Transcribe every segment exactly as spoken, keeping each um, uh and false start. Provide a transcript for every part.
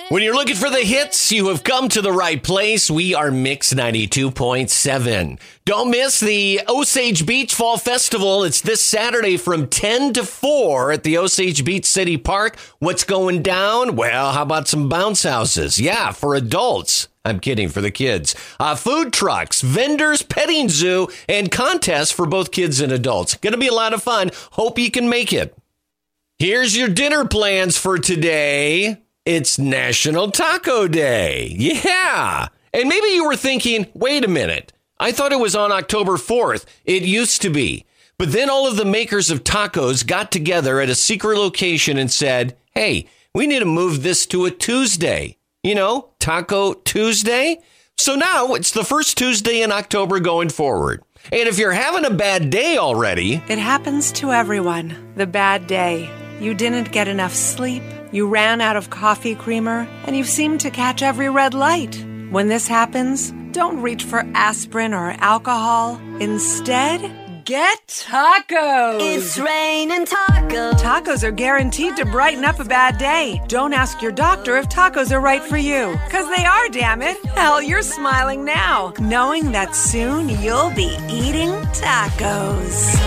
When you're looking for the hits, you have come to the right place. We are Mix ninety-two point seven. Don't miss the Osage Beach Fall Festival. It's this Saturday from ten to four at the Osage Beach City Park. What's going down? Well, how about some bounce houses? Yeah, for adults. I'm kidding, for the kids. Uh, food trucks, vendors, petting zoo, and contests for both kids and adults. Going to be a lot of fun. Hope you can make it. Here's your dinner plans for today. It's National Taco Day. Yeah. And maybe you were thinking, wait a minute. I thought it was on October fourth. It used to be. But then all of the makers of tacos got together at a secret location and said, hey, we need to move this to a Tuesday. You know, Taco Tuesday. So now it's the first Tuesday in October going forward. And if you're having a bad day already. It happens to everyone. The bad day. You didn't get enough sleep. You ran out of coffee creamer, and you seem to catch every red light. When this happens, don't reach for aspirin or alcohol. Instead, get tacos. It's raining tacos. Tacos are guaranteed to brighten up a bad day. Don't ask your doctor if tacos are right for you, because they are, damn it. Hell, you're smiling now, knowing that soon you'll be eating tacos.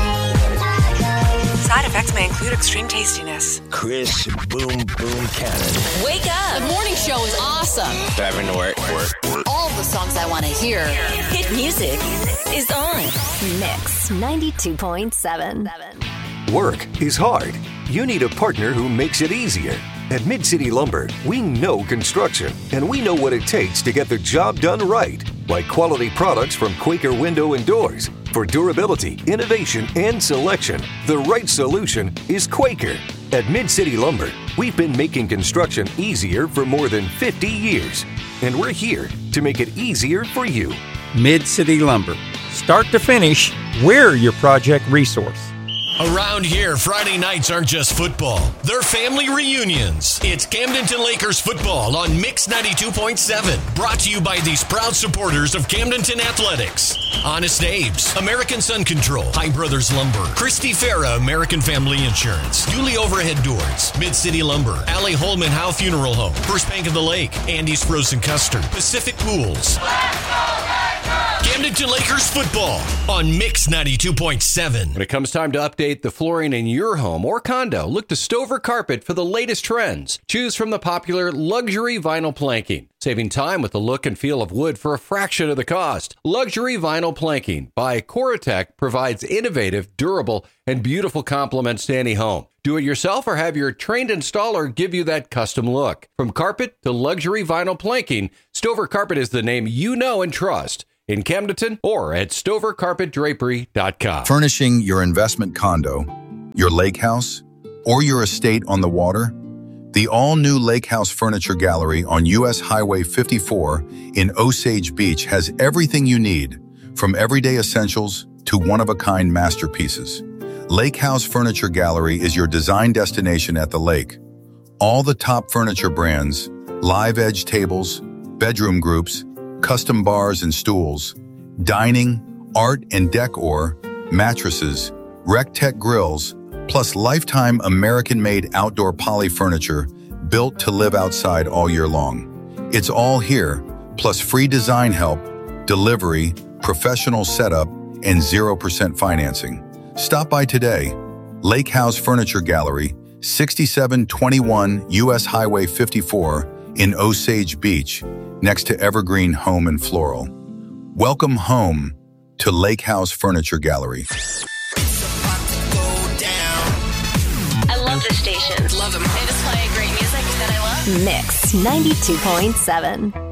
Side effects may include extreme tastiness. Chris Boom Boom Cannon. Wake up. The morning show is awesome. Driving to work. work, work. All the songs I want to hear. Hit music is on. Mix ninety-two point seven. Work is hard. You need a partner who makes it easier. At Mid-City Lumber, we know construction, and we know what it takes to get the job done right. Like quality products from Quaker Window and Doors. For durability, innovation, and selection, the right solution is Quaker. At Mid-City Lumber, we've been making construction easier for more than fifty years. And we're here to make it easier for you. Mid-City Lumber. Start to finish, we're your project resource. Around here, Friday nights aren't just football. They're family reunions. It's Camdenton Lakers football on Mix ninety-two point seven. Brought to you by these proud supporters of Camdenton Athletics. Honest Abe's, American Sun Control, High Brothers Lumber, Christy Farah, American Family Insurance, Yulee Overhead Doors, Mid-City Lumber, Allie Holman Howe Funeral Home, First Bank of the Lake, Andy's Frozen Custard, Pacific Pools. Camdenton Lakers football on Mix ninety-two point seven. When it comes time to update the flooring in your home or condo, look to Stover Carpet for the latest trends. Choose from the popular luxury vinyl planking, saving time with the look and feel of wood for a fraction of the cost. Luxury vinyl planking by Coratec provides innovative, durable, and beautiful complements to any home. Do it yourself or have your trained installer give you that custom look. From carpet to luxury vinyl planking, Stover Carpet is the name you know and trust. In Camdenton or at stover carpet drapery dot com. Furnishing your investment condo, your lake house, or your estate on the water? The all-new Lake House Furniture Gallery on U S Highway fifty-four in Osage Beach has everything you need, from everyday essentials to one-of-a-kind masterpieces. Lake House Furniture Gallery is your design destination at the lake. All the top furniture brands, live edge tables, bedroom groups, custom bars and stools, dining, art and decor, mattresses, Rec-Tec grills, plus lifetime American-made outdoor poly furniture built to live outside all year long. It's all here, plus free design help, delivery, professional setup, and zero percent financing. Stop by today. Lake House Furniture Gallery, sixty-seven twenty-one U S Highway fifty-four in Osage Beach, next to Evergreen Home and Floral. Welcome home to Lake House Furniture Gallery. I love this station. Love them. They just play great music that I love. Mix ninety-two point seven.